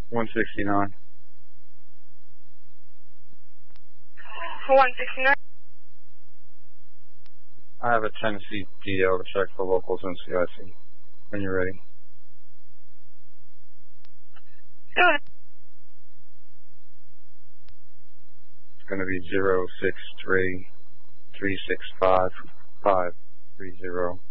169. 169. I have a Tennessee DL to check for locals in CIC. When you're ready. Go ahead. It's going to be 063-365-530.